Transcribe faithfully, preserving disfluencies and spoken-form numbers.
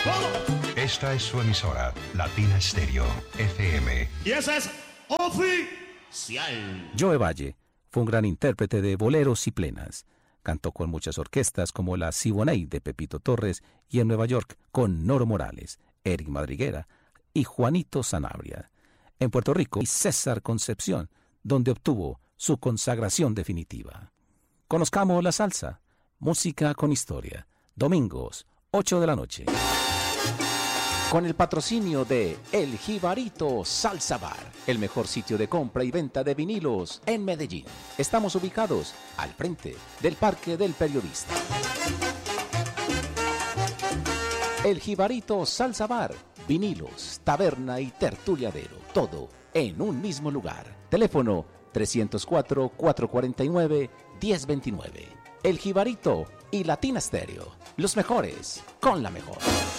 Esta es su emisora, Latina Stereo, F M. Y esa es oficial. Joe Valle fue un gran intérprete de boleros y plenas. Cantó con muchas orquestas como la Siboney de Pepito Torres y en Nueva York con Noro Morales, Eric Madriguera y Juanito Sanabria. En Puerto Rico y César Concepción, donde obtuvo su consagración definitiva. Conozcamos la salsa, música con historia, domingos, ocho de la noche. Con el patrocinio de El Jibarito Salsa Bar, el mejor sitio de compra y venta de vinilos en Medellín. Estamos ubicados al frente del Parque del Periodista. El Jibarito Salsa Bar, vinilos, taberna y tertuliadero, todo en un mismo lugar. Teléfono trescientos cuatro, cuatrocientos cuarenta y nueve, diez veintinueve. El Jibarito y Latina Stereo, los mejores con la mejor.